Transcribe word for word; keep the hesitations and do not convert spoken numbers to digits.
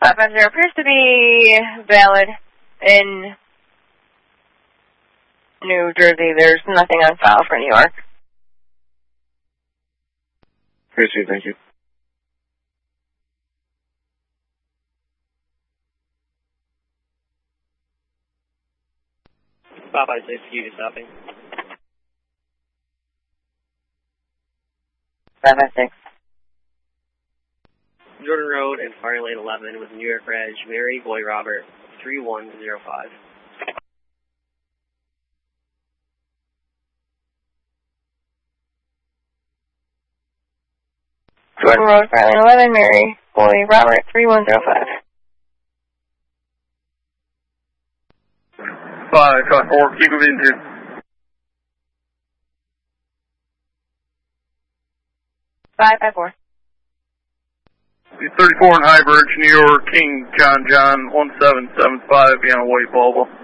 five five zero appears to be valid in New Jersey. There's nothing on file for New York. Appreciate it, thank you. five five six, you stopping. five five six. Jordan Road and Fire Lane eleven with New York Reg, Mary, Boy Robert, three one zero five. Jordan Road, Fire Lane eleven, Mary, Boy Robert, three one zero five. five five four, keep moving to. five five four. thirty-four in High Bridge, New York, King John John, one seven seven five, be on a white bubble.